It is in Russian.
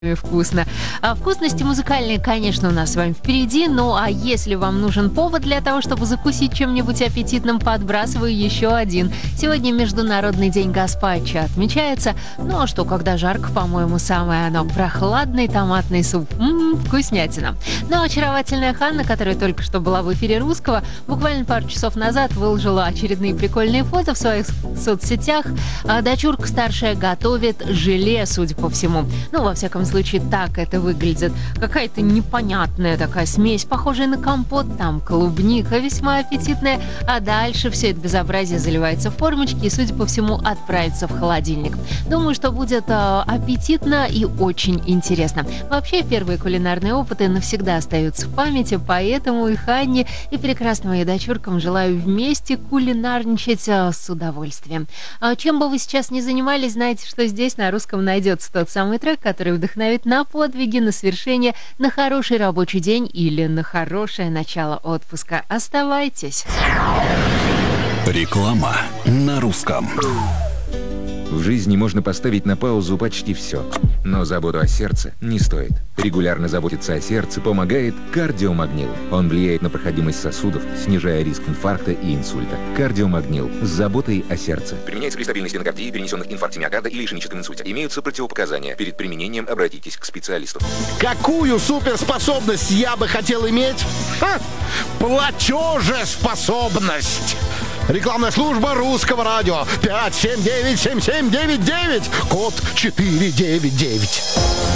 Вкусно. А вкусности музыкальные, конечно, у нас с вами впереди. Ну а если вам нужен повод для того, чтобы закусить чем-нибудь аппетитным, подбрасываю еще один. Сегодня Международный день гаспачо отмечается. Ну а что, когда жарко, по-моему, самое оно. Прохладный томатный суп. Вкуснятина. Ну а очаровательная Ханна, которая только что была в эфире Русского, буквально пару часов назад выложила очередные прикольные фото в своих соцсетях. А дочурка старшая готовит желе, судя по всему. Ну, во всяком случае, так это выглядит. Какая-то непонятная такая смесь, похожая на компот, там клубника весьма аппетитная, а дальше все это безобразие заливается в формочки и, судя по всему, отправится в холодильник. Думаю, что будет аппетитно и очень интересно. Вообще, первые кулинарные опыты навсегда остаются в памяти, поэтому и Ханне, и прекрасным ее дочуркам желаю вместе кулинарничать с удовольствием. Чем бы вы сейчас ни занимались, знайте, что здесь на Русском найдется тот самый трек, который вдохновит на подвиги, на свершение, на хороший рабочий день или на хорошее начало отпуска. Оставайтесь. Реклама на Русском. В жизни можно поставить на паузу почти все, но заботу о сердце не стоит. Регулярно заботиться о сердце помогает кардиомагнил. Он влияет на проходимость сосудов, снижая риск инфаркта и инсульта. Кардиомагнил с заботой о сердце. Применяется при стабильной стенокардии, перенесенных инфаркте миокарда или ишемическом инсульте. Имеются противопоказания. Перед применением обратитесь к специалисту. Какую суперспособность я бы хотел иметь? Платежеспособность! Рекламная служба Русского радио 579-7799, код 499.